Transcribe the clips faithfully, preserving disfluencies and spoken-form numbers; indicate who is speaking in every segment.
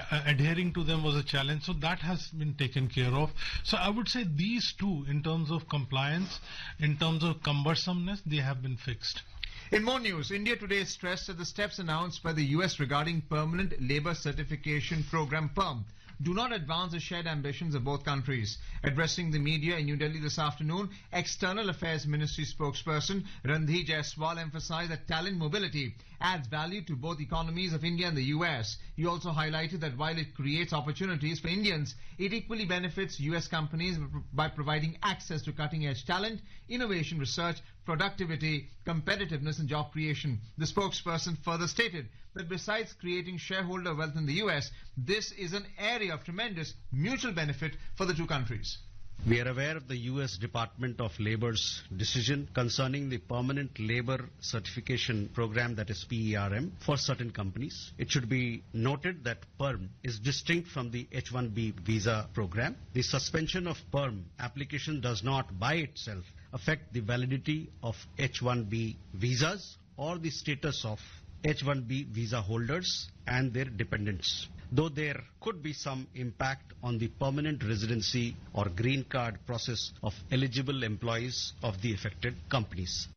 Speaker 1: uh, adhering to them was a challenge. So that has been taken care of. So I would say these two, in terms of compliance, in terms of cumbersomeness, they have been fixed.
Speaker 2: In more news, India today stressed that the steps announced by the U S regarding Permanent Labour Certification Program (P E R M) do not advance the shared ambitions of both countries. Addressing the media in New Delhi this afternoon, External Affairs Ministry spokesperson Randhir Jaiswal emphasized that talent mobility adds value to both economies of India and the U S. He also highlighted that while it creates opportunities for Indians, it equally benefits U S companies by providing access to cutting-edge talent, innovation research, productivity, competitiveness and job creation. The spokesperson further stated that besides creating shareholder wealth in the U S, this is an area of tremendous mutual benefit for the two countries.
Speaker 3: We are aware of the U S Department of Labor's decision concerning the Permanent Labor Certification Program, that is P E R M, for certain companies. It should be noted that P E R M is distinct from the H one B visa program. The suspension of P E R M application does not by itself affect the validity of H one B visas or the status of H one B visa holders and their dependents, though there could be some impact on the permanent residency or green card process of eligible employees of the affected companies.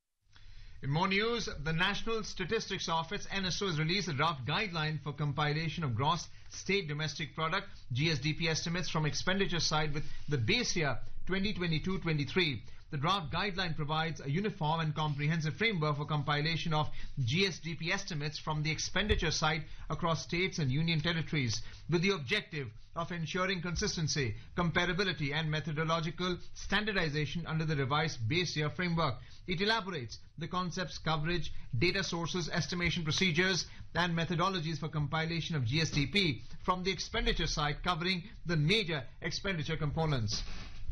Speaker 2: In more news, the National Statistics Office N S O has released a draft guideline for compilation of gross state domestic product G S D P estimates from expenditure side with the base year twenty twenty-two twenty-three. The draft guideline provides a uniform and comprehensive framework for compilation of G S D P estimates from the expenditure side across states and union territories, with the objective of ensuring consistency, comparability and methodological standardization under the revised base year framework. It elaborates the concepts, coverage, data sources, estimation procedures and methodologies for compilation of G S D P from the expenditure side, covering the major expenditure components.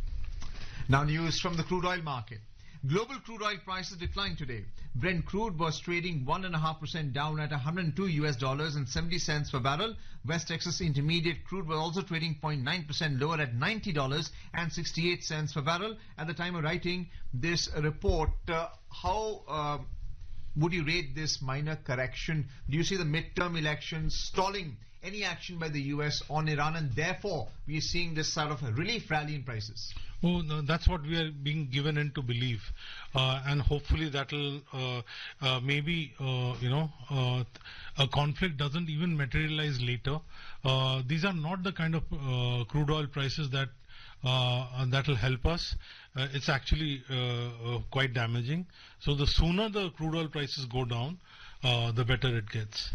Speaker 2: Now news from the crude oil market. Global crude oil prices declined today. Brent crude was trading one and a half percent down at one hundred two U S dollars and seventy cents per barrel. West Texas Intermediate crude was also trading zero point nine percent lower at ninety dollars and sixty-eight cents per barrel. At the time of writing this report, uh, how uh, would you rate this minor correction? Do you see the midterm elections stalling any action by the U S on Iran, and therefore we are seeing this sort of a relief rally in prices?
Speaker 1: Oh, no, that's what we are being given into belief, uh, and hopefully that will uh, uh, maybe uh, you know uh, a conflict doesn't even materialize later. Uh, these are not the kind of uh, crude oil prices that uh, that will help us. Uh, it's actually uh, uh, quite damaging. So the sooner the crude oil prices go down, uh, the better it gets.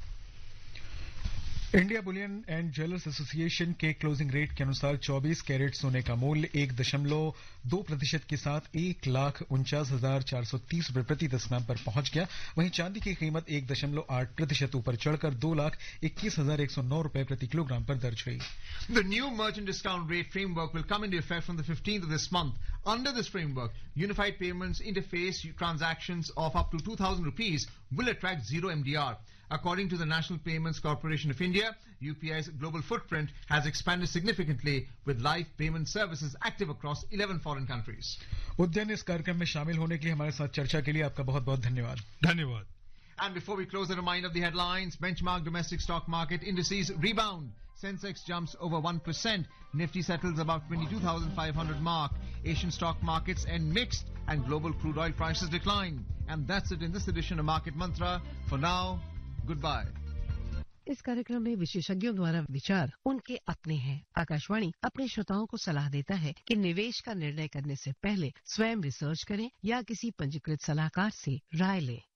Speaker 4: India Boolean and jewellers association के closing rate के अनुसार चौबीस carat सोने का मूल्य एक दशमलव दो प्रतिशत के साथ एक लाख उनचास हजार चार सौ तीस रुपये प्रति दस ग्राम पर पहुंच गया। वहीं चांदी की कीमत एक दशमलव आठ प्रतिशत ऊपर चढ़कर दो लाख इक्कीस हजार एक सौ नौ रुपये प्रति किलोग्राम पर दर्ज हुई।
Speaker 2: The new merchant discount rate framework will come into effect from the fifteenth of this month. Under this framework, unified payments interface transactions of up to two thousand rupees will attract zero M D R. According to the National Payments Corporation of India, U P I's global footprint has expanded significantly with live payment services active across eleven foreign countries.
Speaker 4: Udayan इस कार्यक्रम में शामिल होने के लिए हमारे साथ चर्चा के लिए आपका बहुत-बहुत धन्यवाद।
Speaker 1: धन्यवाद।
Speaker 2: And before we close, a reminder of the headlines. Benchmark domestic stock market indices rebound. Sensex jumps over one percent. Nifty settles above twenty-two thousand five hundred mark. Asian stock markets end mixed and global crude oil prices decline. And that's it in this edition of Market Mantra. For now, goodbye.
Speaker 5: इस कार्यक्रम में विशेषज्ञों द्वारा विचार उनके अपने हैं। आकाशवाणी अपने श्रोताओं को सलाह देता है कि निवेश का निर्णय करने से पहले स्वयं रिसर्च करें या किसी पंजीकृत सलाहकार से राय लें।